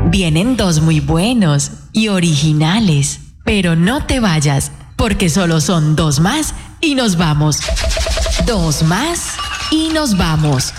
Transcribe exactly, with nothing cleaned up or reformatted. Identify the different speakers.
Speaker 1: Vienen dos muy buenos y originales. Pero no te vayas, porque solo son dos más y nos vamos. Dos más y nos vamos.